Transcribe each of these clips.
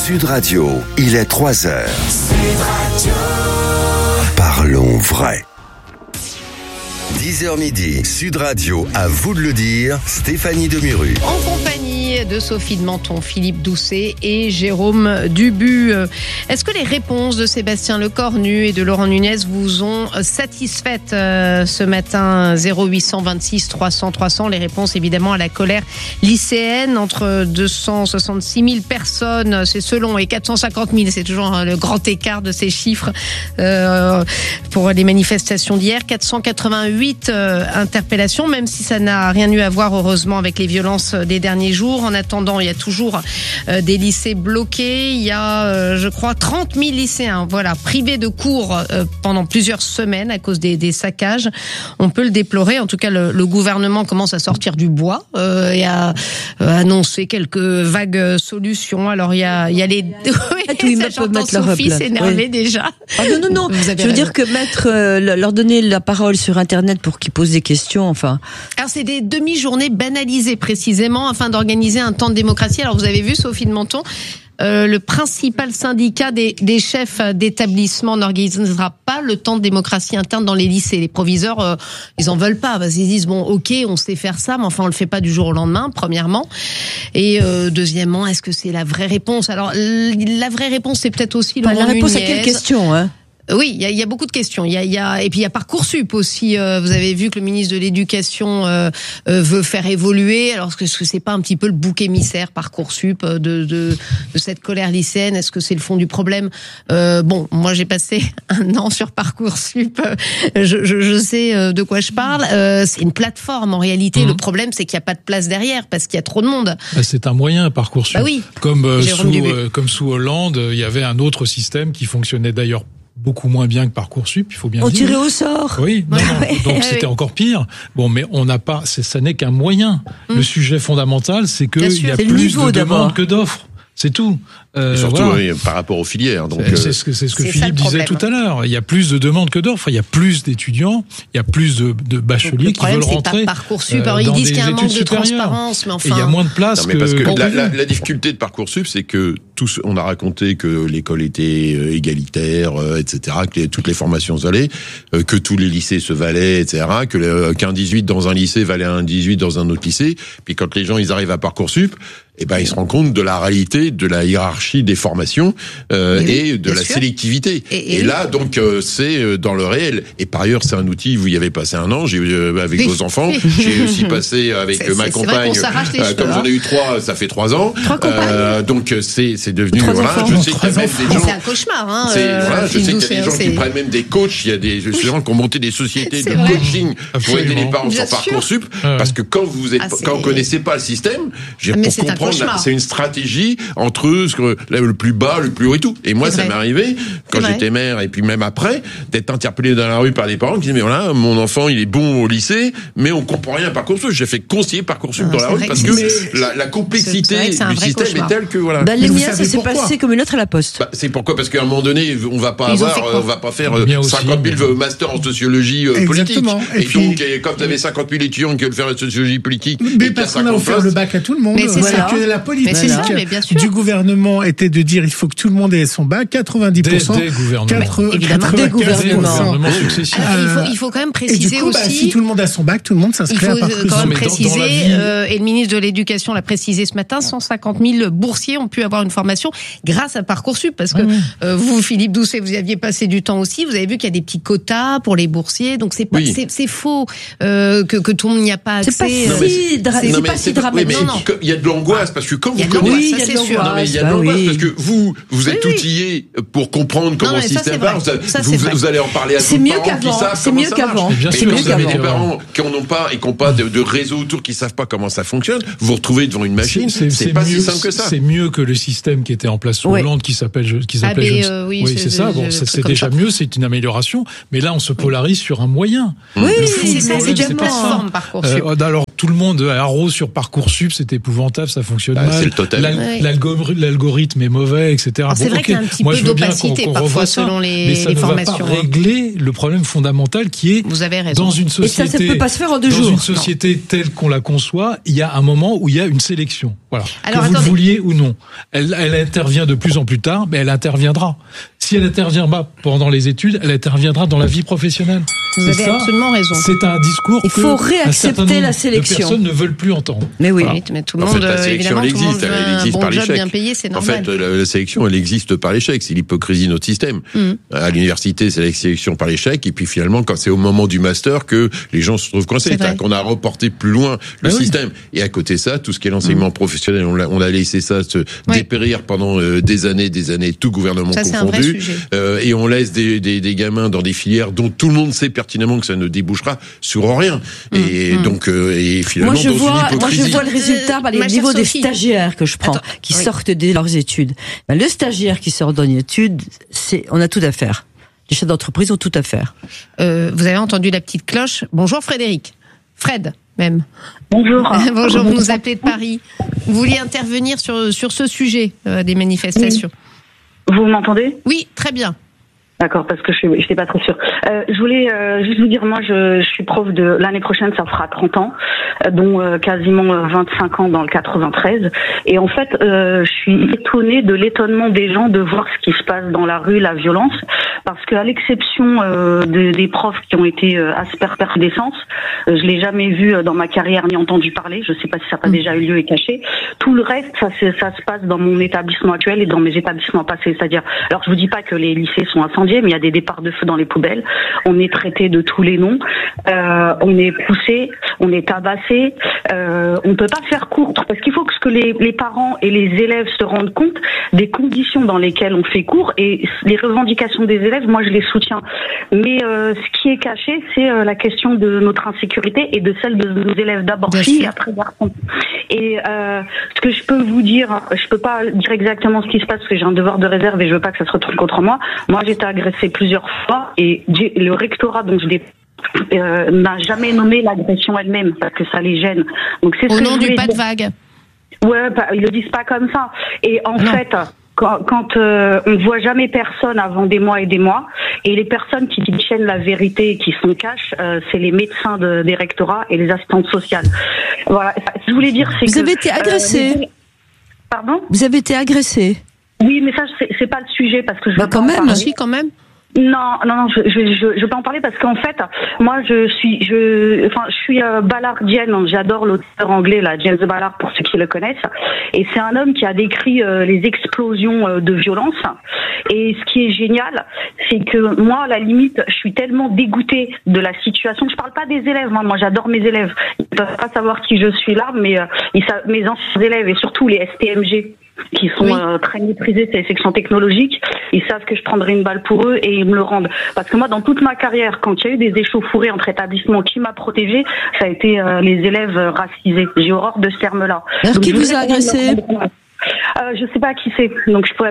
Sud Radio, il est 3h. Parlons vrai. 10h midi, Sud Radio, à vous de le dire, Stéphanie Demuru. En compagnie de Sophie de Menton, Philippe Doucet et Jérôme Dubu. Est-ce que les réponses de Sébastien Lecornu et de Laurent Nunez vous ont satisfaites ce matin? 0826 300 300, les réponses évidemment à la colère lycéenne. Entre 266 000 personnes, c'est selon, et 450 000, c'est toujours le grand écart de ces chiffres pour les manifestations d'hier. 488 interpellations, même si ça n'a rien eu à voir heureusement avec les violences des derniers jours. En attendant, il y a toujours des lycées bloqués. Il y a, je crois, 30 000 lycéens, privés de cours pendant plusieurs semaines à cause des saccages. On peut le déplorer. En tout cas, le gouvernement commence à sortir du bois et à annoncer quelques vagues solutions. Alors il y a les. Oui, j'entends Sophie s'énerver déjà. Ah non. Je veux dire que leur donner la parole sur Internet pour qu'ils posent des questions, enfin. Alors c'est des demi-journées banalisées précisément afin d'organiser un temps de démocratie. Alors vous avez vu, Sophie de Menton, le principal syndicat des chefs d'établissement n'organisera pas le temps de démocratie interne dans les lycées. Les proviseurs, ils en veulent pas parce qu'ils disent bon, ok, on sait faire ça, mais enfin on le fait pas du jour au lendemain, premièrement. Et deuxièmement, est-ce que c'est la vraie réponse? Alors la vraie réponse, c'est peut-être aussi Laurent Nunez. La réponse à quelle question, hein? Oui, il y a beaucoup de questions. Et puis il y a Parcoursup aussi. Vous avez vu que le ministre de l'Éducation veut faire évoluer. Alors est-ce que c'est pas un petit peu le bouc émissaire Parcoursup de cette colère lycéenne? Est-ce que c'est le fond du problème? Moi j'ai passé un an sur Parcoursup. Je sais de quoi je parle. C'est une plateforme en réalité. Le problème c'est qu'il n'y a pas de place derrière parce qu'il y a trop de monde. C'est un moyen Parcoursup. Bah oui. Comme sous Hollande, il y avait un autre système qui fonctionnait d'ailleurs beaucoup moins bien que Parcoursup, il faut bien dire. On tirait au sort. Oui, non. Donc c'était encore pire. Bon, mais on n'a pas, ça n'est qu'un moyen. Le sujet fondamental, c'est qu'il y a plus de demandes que d'offres. C'est tout. Surtout par rapport aux filières. Donc c'est ce que Philippe disait tout à l'heure. Il y a plus de demandes que d'offres. Il y a plus d'étudiants. Il y a plus de bacheliers qui veulent rentrer. C'est pas Parcoursup. Alors ils disent qu'il y a un manque de transparence, mais enfin. Et il y a moins de place. Non, mais parce que la difficulté de Parcoursup, c'est que on a raconté que l'école était égalitaire, etc., que toutes les formations allaient, que tous les lycées se valaient, etc., qu'un 18 dans un lycée valait un 18 dans un autre lycée. Puis quand les gens ils arrivent à Parcoursup, ils se rendent compte de la réalité, de la hiérarchie des formations et de la sélectivité. Et là, donc, c'est dans le réel. Et par ailleurs, c'est un outil. Vous y avez passé un an. J'ai avec vos enfants. J'ai aussi passé avec ma compagne. Comme j'en ai eu 3, ça fait 3 ans. 3 compagnes. Donc c'est devenu. Je sais qu'il y a même des gens. C'est un cauchemar. Je sais qu'il y a des gens qui prennent même des coachs. Il y a des gens qui ont monté des sociétés de coaching pour aider les parents sur Parcoursup. Parce que quand vous connaissez pas le système, pour comprendre. C'est une stratégie entre le plus bas, le plus haut et tout. Et moi, ça m'est arrivé, quand j'étais maire, et puis même après, d'être interpellé dans la rue par des parents qui disaient, mais voilà, mon enfant, il est bon au lycée, mais on comprend rien à Parcoursup. J'ai fait conseiller Parcoursup dans la rue parce que la complexité du système est telle que voilà. Les miens, ça s'est passé comme une lettre à la poste. C'est pourquoi? Parce qu'à un moment donné, on va pas faire 50 000 masters en sociologie politique. Et donc, quand tu avais 50 000 étudiants qui veulent faire la sociologie politique, mais parce qu'on a offert le bac à tout le monde. Mais c'est ça. La politique du gouvernement était de dire il faut que tout le monde ait son bac, 90%. Des gouvernements. Évidemment, des gouvernements successifs. Il faut quand même préciser et du coup, aussi. Si tout le monde a son bac, tout le monde s'inscrit à Parcoursup. Il faut quand même préciser, et le ministre de l'Éducation l'a précisé ce matin, 150 000 boursiers ont pu avoir une formation grâce à Parcoursup. Parce que vous, Philippe Doucet, vous y aviez passé du temps aussi. Vous avez vu qu'il y a des petits quotas pour les boursiers. Donc c'est faux que tout le monde n'y a pas accès. C'est pas si dramatique. Il y a de l'angoisse parce que quand vous connaissez. Oui, ça c'est sûr. Non, mais il y a de l'angoisse parce que vous êtes outillés pour comprendre comment le système marche. Vous allez en parler à vos parents qui savent comment ça marche. C'est Mais mieux quand vous avez des qu'avant. parents qui n'ont pas de réseau autour, qui savent pas comment ça fonctionne, vous vous retrouvez devant une machine. C'est pas si simple que ça. C'est mieux que le système qui était en place sous Hollande, qui s'appelait. Oui, c'est ça. Bon, c'est déjà mieux. C'est une amélioration. Mais là, on se polarise sur un moyen. Oui, c'est ça. C'est une plateforme Parcoursup. Alors tout le monde arrose sur Parcoursup, c'est épouvantable, ça fonctionne mal. C'est le total. L'algorithme est mauvais, etc. C'est vrai qu'il y a un petit peu d'opacité parfois selon les formations. Mais ça ne va pas régler le problème fondamental qui est, vous avez raison, dans une société, et ça peut pas se faire en 2 jours. Dans une société telle qu'on la conçoit, il y a un moment où il y a une sélection. Voilà. Alors, que vous le vouliez ou non. Elle intervient de plus en plus tard, mais elle interviendra. Si elle intervient pas pendant les études, elle interviendra dans la vie professionnelle. Vous avez absolument raison. C'est un discours il faut réaccepter la sélection. Personne ne veulent plus entendre. Mais oui. Voilà. Mais tout le monde, la sélection, elle existe, elle existe par l'échec. Bien payé, c'est normal. En fait, la sélection, elle existe par l'échec. C'est l'hypocrisie de notre système. À l'université, c'est la sélection par l'échec. Et puis finalement, quand c'est au moment du master que les gens se trouvent coincés, qu'on a reporté plus loin le système. Et à côté de ça, tout ce qui est l'enseignement professionnel, on a laissé ça se dépérir pendant des années, tout gouvernement confondu. Et on laisse des gamins dans des filières dont tout le monde sait pertinemment que ça ne débouchera sur rien. Et donc, et finalement, moi je vois le résultat par les niveaux des stagiaires que je prends, qui sortent de leurs études. Ben, le stagiaire qui sort d'une étude, on a tout à faire. Les chefs d'entreprise ont tout à faire. Vous avez entendu la petite cloche. Bonjour Frédéric. Fred, même. Bonjour. Bonjour, vous nous appelez de Paris. Vous vouliez intervenir sur ce sujet des manifestations. Vous m'entendez ? Oui, très bien. D'accord, parce que je n'étais pas très sûre. Je voulais juste vous dire, moi, je suis prof de l'année prochaine, ça fera 30 ans, dont quasiment 25 ans dans le 93. Et en fait, je suis étonnée de l'étonnement des gens de voir ce qui se passe dans la rue, la violence, parce qu'à l'exception des profs qui ont été aspergés d'essence, je l'ai jamais vu dans ma carrière ni entendu parler. Je sais pas si ça n'a pas déjà eu lieu et caché. Tout le reste, ça se passe dans mon établissement actuel et dans mes établissements passés. C'est-à-dire, alors je vous dis pas que les lycées sont incendiés, mais il y a des départs de feu dans les poubelles. On est traité de tous les noms. On est poussé, on est tabassé. On peut pas faire court parce qu'il faut que les parents et les élèves se rendent compte des conditions dans lesquelles on fait cours, et les revendications des élèves, moi je les soutiens. Mais ce qui est caché, c'est la question de notre insécurité et de celle de nos élèves, d'abord filles et après garçons. Et ce que je peux vous dire, je peux pas dire exactement ce qui se passe parce que j'ai un devoir de réserve et je veux pas que ça se retourne contre moi. Moi j'ai été agressée plusieurs fois et le rectorat dont je n'a jamais nommé l'agression elle-même parce que ça les gêne. Donc c'est au nom du pas de vague. Ouais, ils le disent pas comme ça. Et en fait, quand on voit jamais personne avant des mois et des mois, et les personnes qui tiennent la vérité et qui se cachent, c'est les médecins des rectorats et les assistantes sociales. Voilà. Ce que je voulais dire, c'est que... Vous avez été agressé. Pardon ? Vous avez été agressé. Oui, mais ça, c'est pas le sujet parce que je... quand même. Si, quand même. Non, je peux en parler parce qu'en fait, moi, je suis ballardienne. J'adore l'auteur anglais, là, James Ballard, pour ceux qui le connaissent. Et c'est un homme qui a décrit les explosions de violence. Et ce qui est génial, c'est que moi, à la limite, je suis tellement dégoûtée de la situation. Je parle pas des élèves, moi j'adore mes élèves. Ils peuvent pas savoir qui je suis là, mais mes anciens élèves et surtout les STMG, qui sont très méprisés, c'est les sections technologiques, ils savent que je prendrai une balle pour eux et ils me le rendent. Parce que moi, dans toute ma carrière, quand il y a eu des échauffourées entre établissements, qui m'a protégée, ça a été les élèves racisés. J'ai horreur de ce terme-là. Alors, qui vous a agressé ? Je sais pas qui c'est, donc je pourrais...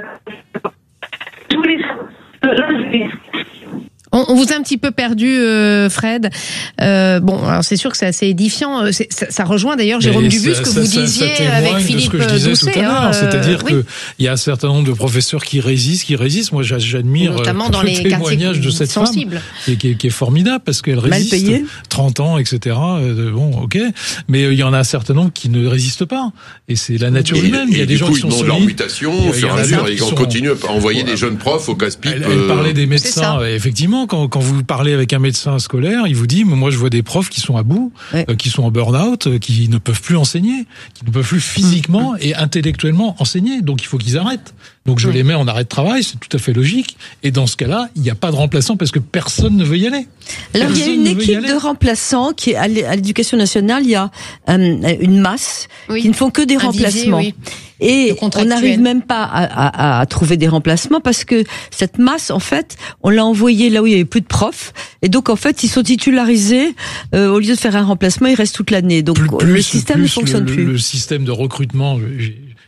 On vous a un petit peu perdu, Fred. Bon, alors c'est sûr que c'est assez édifiant. Ça rejoint d'ailleurs Jérôme Dubu, ce que vous disiez avec Philippe Doucet. Ce que je disais tout à l'heure, c'est-à-dire que il y a un certain nombre de professeurs qui résistent. Moi, j'admire notamment dans les témoignage de cette sensibles. Femme qui est formidable parce qu'elle résiste 30 ans, etc. Bon, ok, mais il y en a un certain nombre qui ne résistent pas. Et c'est la nature humaine. Il y a des gens qui sont solides. Leur mutation, au fur et à mesure, et on continue à envoyer des jeunes profs au casse-pipe. Elle parlait des médecins, effectivement. Quand vous parlez avec un médecin scolaire, il vous dit, moi je vois des profs qui sont à bout, qui sont en burn-out, qui ne peuvent plus enseigner, qui ne peuvent plus physiquement et intellectuellement enseigner. Donc il faut qu'ils arrêtent. Donc je les mets en arrêt de travail, c'est tout à fait logique. Et dans ce cas-là, il n'y a pas de remplaçant parce que personne ne veut y aller. Alors il y a une équipe de remplaçants qui est à l'Éducation nationale, il y a une masse qui ne font que des remplacements. Et on n'arrive même pas à trouver des remplacements parce que cette masse, en fait, on l'a envoyée là où il y avait plus de profs. Et donc, en fait, ils sont titularisés. Au lieu de faire un remplacement, ils restent toute l'année. Donc, le système ne fonctionne plus. Le système de recrutement,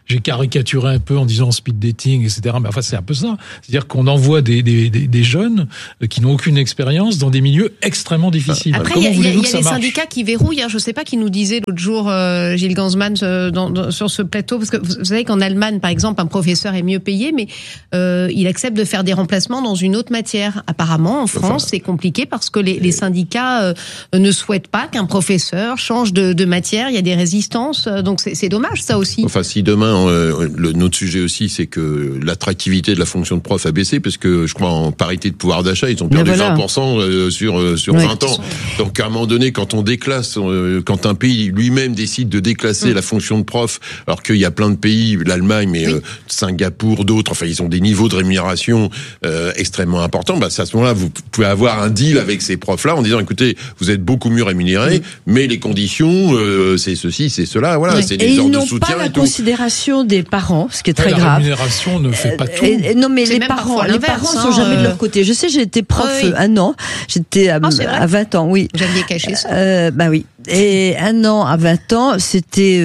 j'ai caricaturé un peu en disant speed dating, etc. Mais enfin, c'est un peu ça. C'est-à-dire qu'on envoie des jeunes qui n'ont aucune expérience dans des milieux extrêmement difficiles. Après, il y a les syndicats qui verrouillent. Je ne sais pas qui nous disait l'autre jour, Gilles Gansman, sur ce plateau, parce que vous savez qu'en Allemagne, par exemple, un professeur est mieux payé, mais il accepte de faire des remplacements dans une autre matière. Apparemment, en France, c'est compliqué parce que les syndicats ne souhaitent pas qu'un professeur change de matière. Il y a des résistances, donc c'est dommage, ça aussi. Enfin, si demain, notre sujet aussi, c'est que l'attractivité de la fonction de prof a baissé, parce que je crois en parité de pouvoir d'achat, ils ont perdu 20% sur 20 ans. Donc à un moment donné, quand on déclasse, quand un pays lui-même décide de déclasser la fonction de prof, alors qu'il y a plein de pays, l'Allemagne, mais Singapour, d'autres, enfin ils ont des niveaux de rémunération extrêmement importants, c'est à ce moment-là vous pouvez avoir un deal avec ces profs-là en disant écoutez, vous êtes beaucoup mieux rémunérés, mais les conditions, c'est ceci, c'est cela, voilà, c'est des ordres de soutien. Et ils n'ont pas la considération des parents, ce qui est très grave. La rémunération ne fait pas tout. Non, mais les parents sont jamais de leur côté. Je sais, j'ai été prof un an. J'étais à 20 ans, oui. Vous aviez caché ça. Oui. Et un an à 20 ans, c'était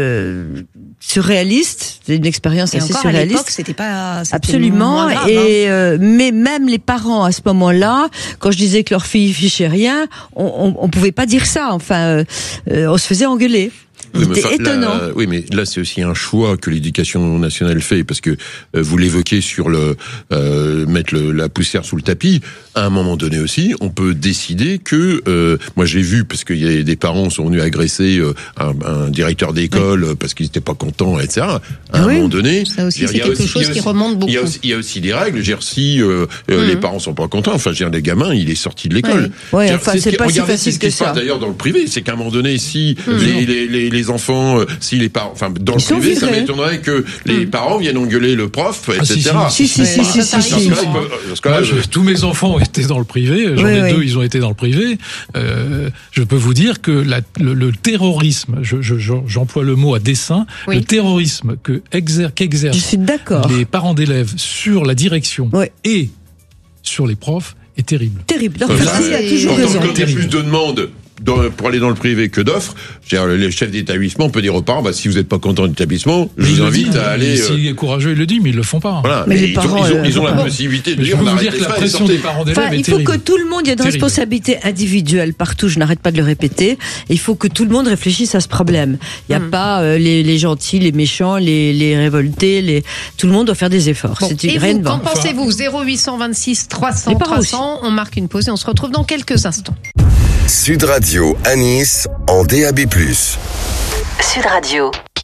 surréaliste. C'était une expérience assez surréaliste. À l'époque, c'était pas absolument. Grave, mais même les parents à ce moment-là, quand je disais que leur fille fichait rien, on pouvait pas dire ça. Enfin, on se faisait engueuler. C'était étonnant. Oui, mais là, c'est aussi un choix que l'éducation nationale fait, parce que vous l'évoquez sur mettre la poussière sous le tapis. À un moment donné aussi, on peut décider que, moi j'ai vu, parce qu'il y a des parents sont venus agresser un directeur d'école parce qu'ils n'étaient pas contents, etc. À un moment donné, ça aussi, c'est quelque chose qui remonte beaucoup. Il y a aussi des règles. Si les parents sont pas contents, enfin, les gamins, il est sorti de l'école. C'est pas si facile que ça. Ce qui se passe d'ailleurs dans le privé, c'est qu'à un moment donné, si les enfants, si les parents, enfin, dans le privé, ça m'étonnerait que les parents viennent engueuler le prof, etc. Si. Tous mes enfants ont été dans le privé. J'en ai deux, ils ont été dans le privé. Je peux vous dire que le terrorisme, j'emploie le mot à dessein, le terrorisme qu'exercent les parents d'élèves sur la direction et sur les profs est terrible. Terrible. Donc, il a toujours raison. Quand il y a plus de demandes pour aller dans le privé que d'offres, le chef d'établissement peut dire aux parents, si vous n'êtes pas content de l'établissement, je vous invite à aller... S'il est courageux, il le dit, mais ils le font pas. Voilà. Mais ils ont la possibilité de dire, on arrête les frais, la pression des parents d'élèves est terrible. Il faut que tout le monde, il y a une responsabilité individuelle partout, je n'arrête pas de le répéter, il faut que tout le monde réfléchisse à ce problème. Il n'y a pas les gentils, les méchants, les révoltés, tout le monde doit faire des efforts. Bon. Et vous, qu'en pensez-vous? 0826 300 300, on marque une pause et on se retrouve dans quelques instants. Sud Radio à Nice en DAB+. Sud Radio.